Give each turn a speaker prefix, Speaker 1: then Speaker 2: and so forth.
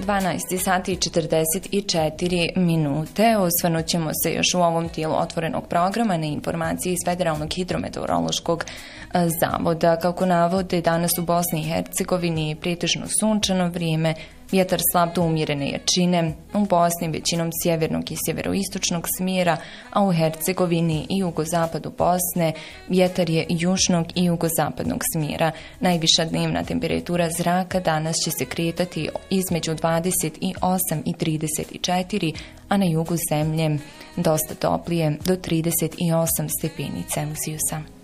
Speaker 1: 12 sati i 44 minute. Osvrnut ćemo se još u ovom tijelu otvorenog programa na informacije iz Federalnog hidrometeorološkog zavoda. Kako navode, danas u Bosni i Hercegovini pretežno sunčano vrijeme, vjetar slab do umjerene jačine, u Bosni većinom sjevernog i sjeveroistočnog smjera, a u Hercegovini i jugozapadu Bosne vjetar je južnog i jugozapadnog smjera. Najviša dnevna temperatura zraka danas će se kretati između 28 i 34, a na jugu zemlje dosta toplije do 38 stepeni Celzijusa.